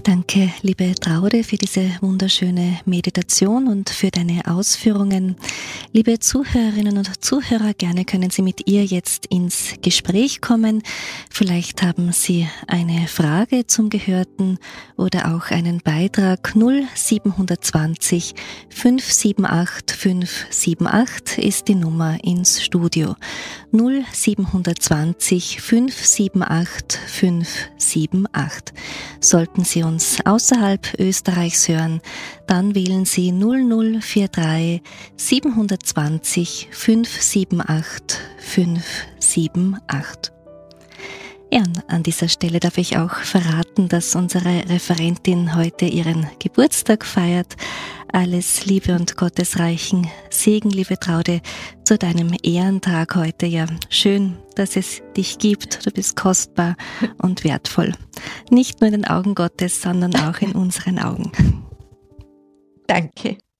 Ja, danke, liebe Traude, für diese wunderschöne Meditation und für deine Ausführungen. Liebe Zuhörerinnen und Zuhörer, gerne können Sie mit ihr jetzt ins Gespräch kommen. Vielleicht haben Sie eine Frage zum Gehörten oder auch einen Beitrag. 0720 578 578 ist die Nummer ins Studio. 0720 578 578. Sollten Sie uns außerhalb Österreichs hören, dann wählen Sie 0043 720 578 578. Ja, an dieser Stelle darf ich auch verraten, dass unsere Referentin heute ihren Geburtstag feiert. Alles Liebe und gottesreichen Segen, liebe Traude, zu deinem Ehrentag heute. Ja, schön, dass es dich gibt. Du bist kostbar und wertvoll. Nicht nur in den Augen Gottes, sondern auch in unseren Augen. Danke.